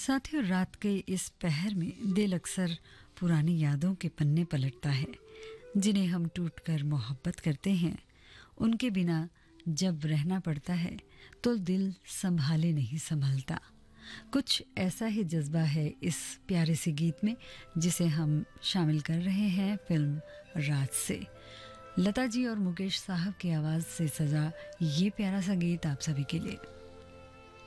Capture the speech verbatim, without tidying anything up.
साथियों, रात के इस पहर में दिल अक्सर पुरानी यादों के पन्ने पलटता है, जिन्हें हम टूटकर मोहब्बत करते हैं। उनके बिना जब रहना पड़ता है तो दिल संभाले नहीं संभलता। कुछ ऐसा ही जज्बा है इस प्यारे से गीत में, जिसे हम शामिल कर रहे हैं फिल्म राज से। लता जी और मुकेश साहब की आवाज़ से सजा ये प्यारा सा गीत आप सभी के लिए।